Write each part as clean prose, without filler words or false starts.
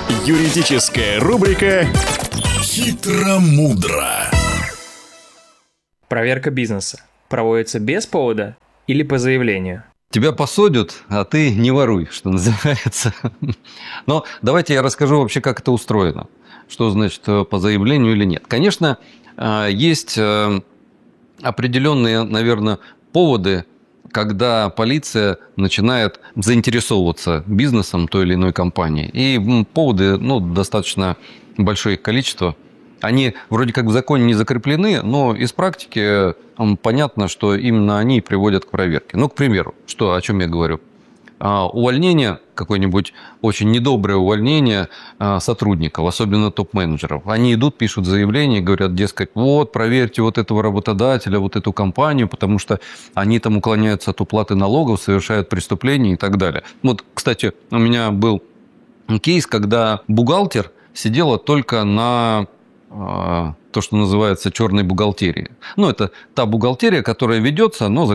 Юридическая рубрика «Хитро-мудро». Проверка бизнеса проводится без повода или по заявлению? Тебя посадят, а ты не воруй, что называется. Но давайте я расскажу вообще, как это устроено. Что значит по заявлению или нет. Конечно, есть определенные, наверное, поводы, когда полиция начинает заинтересовываться бизнесом той или иной компании. И поводы, достаточно большое их количество. Они вроде как в законе не закреплены, но из практики понятно, что именно они приводят к проверке. К примеру, о чем я говорю? Увольнение, какое-нибудь очень недоброе увольнение сотрудников, особенно топ-менеджеров. Они идут, пишут заявление, говорят, дескать, проверьте вот этого работодателя, вот эту компанию, потому что они там уклоняются от уплаты налогов, совершают преступления и так далее. Кстати, у меня был кейс, когда бухгалтер сидела только на то, что называется черной бухгалтерии. Это та бухгалтерия, которая ведется, но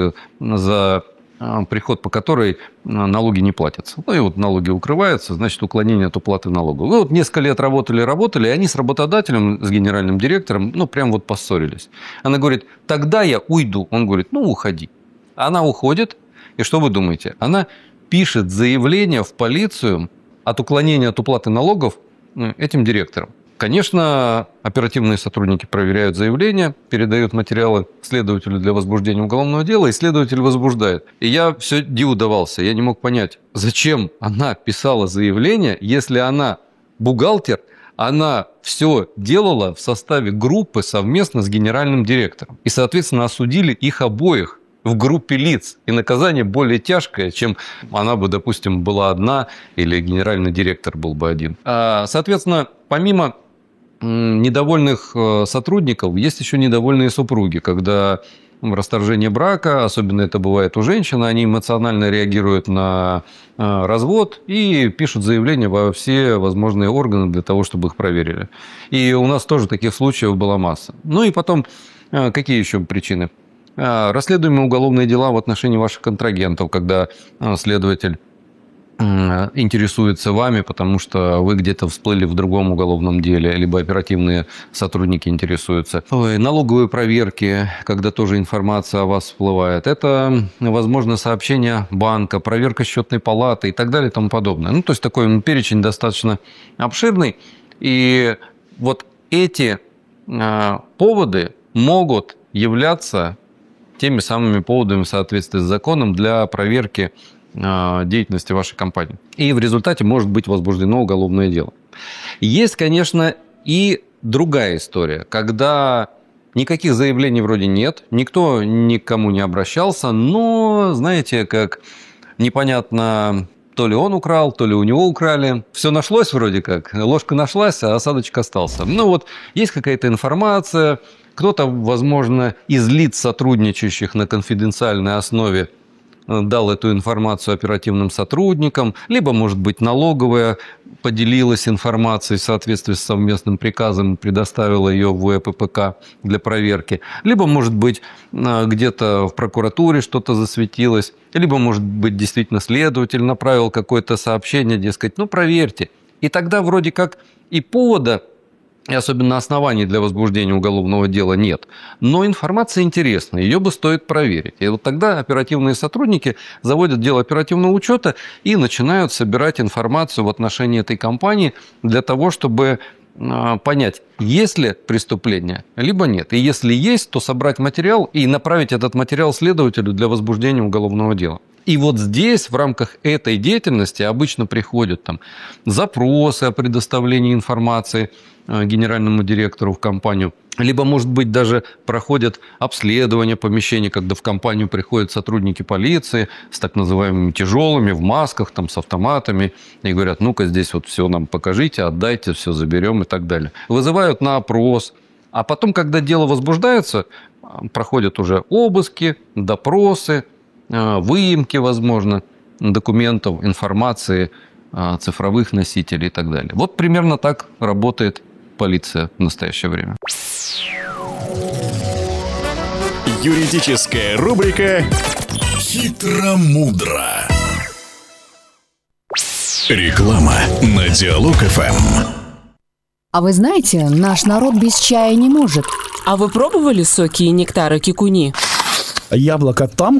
за приход по которой налоги не платятся. Налоги укрываются, значит, уклонение от уплаты налогов. Несколько лет работали, и они с работодателем, с генеральным директором, прям поссорились. Она говорит, тогда я уйду. Он говорит, уходи. Она уходит, и что вы думаете? Она пишет заявление в полицию от уклонения от уплаты налогов этим директором. Конечно, оперативные сотрудники проверяют заявление, передают материалы следователю для возбуждения уголовного дела, и следователь возбуждает. И я все диву давался, я не мог понять, зачем она писала заявление, если она бухгалтер, она все делала в составе группы совместно с генеральным директором. И, соответственно, осудили их обоих в группе лиц. И наказание более тяжкое, чем она бы, допустим, была одна, или генеральный директор был бы один. Соответственно, помимо недовольных сотрудников есть еще недовольные супруги, когда расторжение брака, особенно это бывает у женщин, они эмоционально реагируют на развод и пишут заявление во все возможные органы для того, чтобы их проверили. И у нас тоже таких случаев была масса. И потом, какие еще причины? Расследуемые уголовные дела в отношении ваших контрагентов, когда следователь интересуется вами, потому что вы где-то всплыли в другом уголовном деле, либо оперативные сотрудники интересуются. Налоговые проверки, когда тоже информация о вас всплывает. Это, возможно, сообщение банка, проверка счетной палаты и так далее и тому подобное. То есть такой перечень достаточно обширный. И эти поводы могут являться теми самыми поводами в соответствии с законом для проверки деятельности вашей компании. И в результате может быть возбуждено уголовное дело. Есть, конечно, и другая история, когда никаких заявлений вроде нет, никто никому не обращался, но, знаете, как непонятно, то ли он украл, то ли у него украли. Все нашлось вроде как, ложка нашлась, а осадочек остался. Есть какая-то информация, кто-то, возможно, из лиц, сотрудничающих на конфиденциальной основе, дал эту информацию оперативным сотрудникам, либо, может быть, налоговая поделилась информацией в соответствии с совместным приказом и предоставила ее в ВППК для проверки, либо, может быть, где-то в прокуратуре что-то засветилось, либо, может быть, действительно следователь направил какое-то сообщение, дескать, проверьте. И тогда вроде как и повода, и особенно оснований для возбуждения уголовного дела нет. Но информация интересная, ее бы стоит проверить. И тогда оперативные сотрудники заводят дело оперативного учета и начинают собирать информацию в отношении этой компании для того, чтобы понять, есть ли преступление, либо нет. И если есть, то собрать материал и направить этот материал следователю для возбуждения уголовного дела. И здесь, в рамках этой деятельности, обычно приходят запросы о предоставлении информации генеральному директору в компанию. Либо, может быть, даже проходят обследование помещений, когда в компанию приходят сотрудники полиции с так называемыми тяжелыми, в масках, с автоматами, и говорят, ну-ка здесь все нам покажите, отдайте, все заберем и так далее. Вызывают на опрос. А потом, когда дело возбуждается, проходят уже обыски, допросы, выемки, возможно, документов, информации, цифровых носителей и так далее. Примерно так работает полиция в настоящее время. Юридическая рубрика «Хитро-мудро». Реклама на Диалог ФМ. А вы знаете, наш народ без чая не может. А вы пробовали соки и нектары кикуни? Яблоко там,